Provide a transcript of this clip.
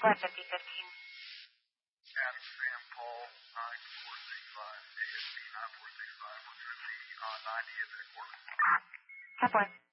Go ahead, 5015. Adam Sam Paul 9465 ASB 9465. What's the 90 at that quarter? 10 points.